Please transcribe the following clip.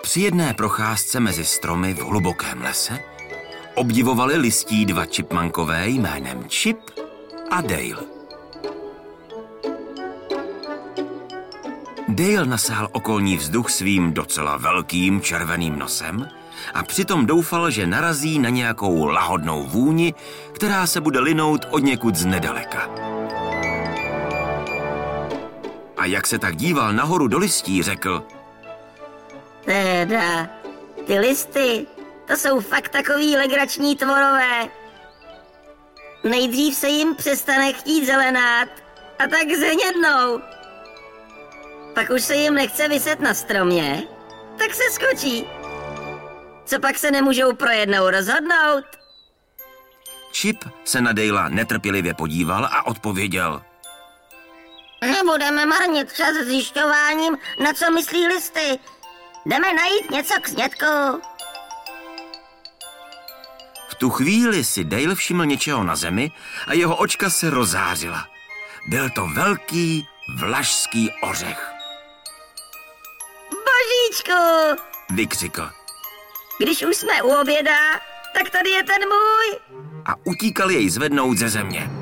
Při jedné procházce mezi stromy v hlubokém lese obdivovali listí dva chipmunkové jménem Chip a Dale. Dale nasál okolní vzduch svým docela velkým červeným nosem a přitom doufal, že narazí na nějakou lahodnou vůni, která se bude linout odněkud znedaleka. A jak se tak díval nahoru do listí, řekl: Teda, ty listy, to jsou fakt takový legrační tvorové. Nejdřív se jim přestane chtít zelenát a tak zhnědnou. Pak už se jim nechce viset na stromě, tak se skočí. Co pak se nemůžou pro jednou rozhodnout? Chip se na Dalea netrpělivě podíval a odpověděl: Nebudeme marnit čas zjišťováním, na co myslí listy. Jdeme najít něco k snědku. V tu chvíli si Dale všiml něčeho na zemi a jeho očka se rozářila. Byl to velký vlašský ořech. Božíčku, vykřikl. Když už jsme u oběda, tak tady je ten můj. A utíkal jej zvednout ze země.